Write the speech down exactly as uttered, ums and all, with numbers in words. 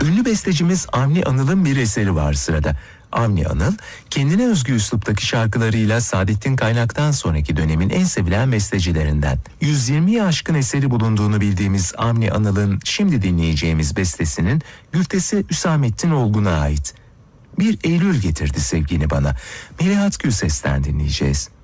Ünlü bestecimiz Avni Anıl'ın bir eseri var sırada. Avni Anıl, kendine özgü üsluptaki şarkılarıyla Saadettin Kaynak'tan sonraki dönemin en sevilen bestecilerinden. yüz yirmiyi aşkın eseri bulunduğunu bildiğimiz Avni Anıl'ın şimdi dinleyeceğimiz bestesinin güftesi Hüsamettin Olgun'a ait. Bir Eylül getirdi sevgini bana. Melahat Gülses'ten dinleyeceğiz.